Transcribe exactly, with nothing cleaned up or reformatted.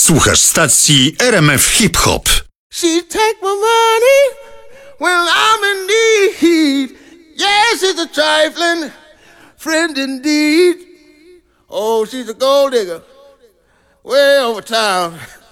Słuchasz stacji R M F Hip Hop. She take my money when I'm in need. Yes, it's a trifling friend indeed. Oh, she's a gold digger way over town.